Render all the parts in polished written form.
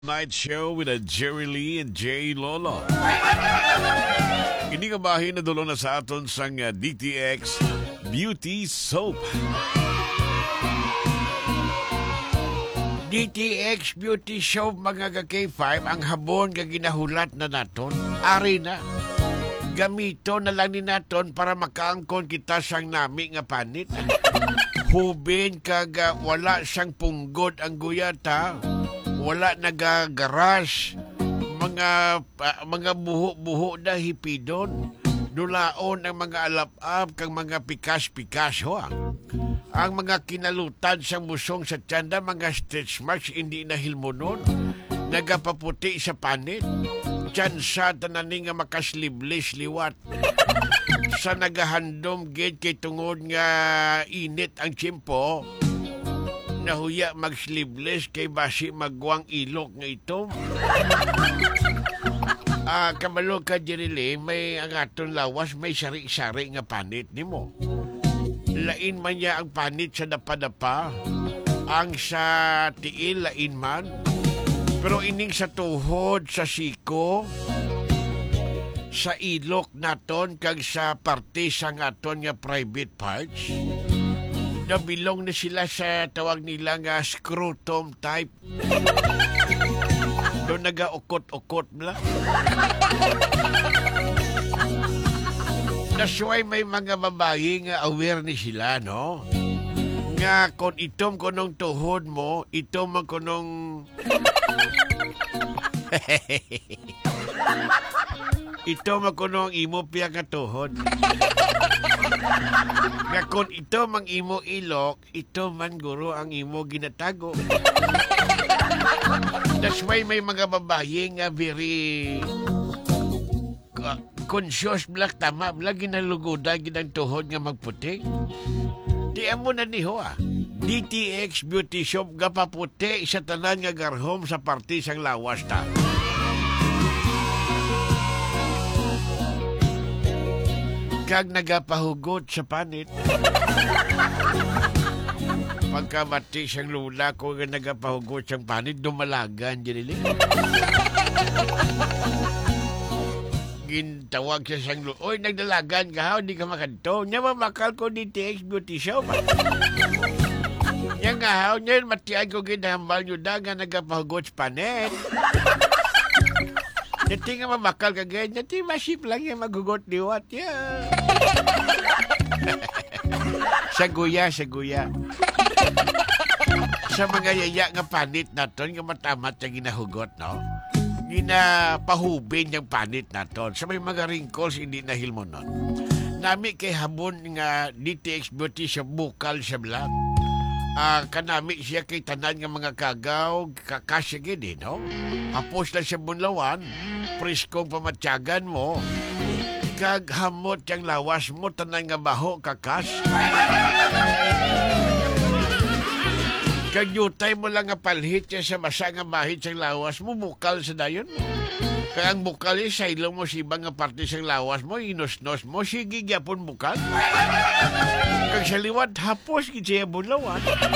Night Show with Jerry Lee and Jay Lolo. Ini nga bahin na dulo na sa aton sang DTX Beauty Soap. DTX Beauty Soap mga ka-K5 ang habon nga ginahulat na naton. Ari na. Gamito na lang ni naton para makaangkon kita sang nami nga panit. Hubin kaga wala siyang punggod ang guyata. Wala nagagaras, mga buho-buho na hipidon. Nulaon ang mga alap-ap kang mga pikas-pikas ho. Ang mga kinalutan sa musong sa tiyanda, mga stretch marks hindi na hilmonon. Nagapaputi sa panit. Tsansa tanani nga makasliblis liwat. Sa nagahandom gid kay tungod nga init ang tiyempo. Nahuya mag-sleeveless kay basi magwang ilok nga itom. Kabalo ka, Jerry, may ang aton lawas, may sari-sari nga panit ni mo. Lain man niya ang panit sa dapa-dapa, ang sa tiil, lain man. Pero ining sa tuhod, sa siko, sa ilok naton, kag sa parte sa aton nga private parts, nabilong na sila sa tawag nila nga scrotum type. Doon naga-ukot-ukot lang. Nasway may mga babae nga aware ni sila, no? Nga kung itom ko nung tuhod mo, itom man ko nung... itom man ko nung imo piya ka tuhod. Nga kung ito mang imo ilok, ito man guro ang imo ginatago. That's why may mga babae nga very conscious black tama black ginalugoda ginang tuhod nga magputi. Di amo na niho DTX Beauty Shop gapaputi sa tanan nga garhom sa parte sang lawas ta. Kag nagapahugot sa panit. Pagkamati siyang lula ko nga nagapahugot siyang panit, dumalagan dyan nila. Gintawag siya siyang lula, oy, nagdalagan ka ha, hindi ka makanto. Nya mamakal ko ni TX Beauty Shop. Nya nga ha, nya matiyan ko ginahambal nyo da nga nagapahugot sa panit. Nati nga mamakal ka ganyan. Nati masip lang yung magugot liwat. Yeah. Sa guya. Sa mga yaya nga panit naton, nga matamat na ginahugot, no? Ginapahubin yung panit naton. Sa may mga wrinkles, hindi na hilmonon. Nami kay habon nga DTX Beauty sa bukal sa vlog. Kanami siya kay tanan nga mga kagaw, kakasya gini, no? Hapos lang siya bunlawan, priskong pamatyagan mo, kag hamot yung lawas mo, tanan nga baho, kakas. Kag yutay mo lang nga palhit siya sa masa nga bahit sa lawas mo, bukal sa dayon mo. Kaya ang bukal sa ilo mo sibang nga parte sa lawas mo, inos-nos mo, sige gyapon bukal. Kag sa liwat, hapos siya bunlawan.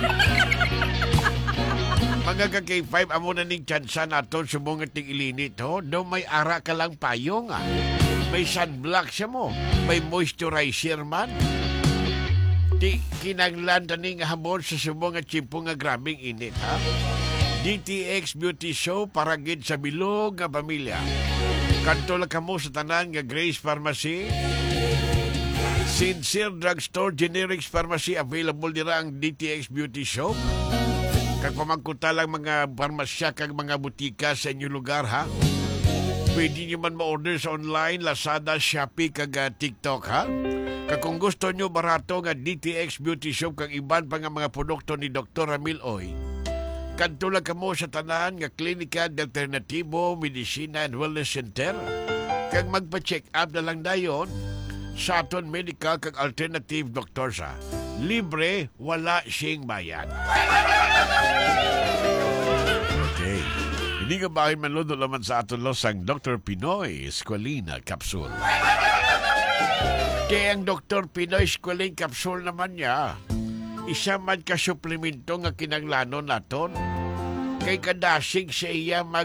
Mga ka-K5, amo na ning tsansa naton sumungat ng ilinit, ho? Do may ara ka lang payong, May sunblock siya mo. May moisturizer man. Di kinanglan na ning hamon sa subong at chimpo nga grabing init, ha? DTX Beauty Show para gid sa bilog nga pamilya. Kanto lang kamo sa tanan nga Grace Pharmacy, Sincere Drugstore, Generics Pharmacy, available dira ang DTX Beauty Shop. Kag pamangkuta lang mga parmasya kag mga butika sa inyong lugar, ha? Pwede nyo man ma-order sa online, Lazada, Shopee, kag TikTok, ha? Kag kung gusto nyo barato nga DTX Beauty Shop kag iban pa nga mga produkto ni Dr. Ramil Oy, kanto lang kamo sa tanan nga Klinika de Alternativo, Medicina and Wellness Center. Kag magpa-check up na lang dayon sa aton medical kag alternative doktor sa. Libre, wala siyang bayan. Okay. Hindi ka bahay manludo naman sa aton losang Dr. Pinoy Eskwalina Capsule. Kaya ang Dr. Pinoy Eskwalina Capsule naman niya, isa man ka suplemento nga kinanglanon naton. kay kadasig sa iya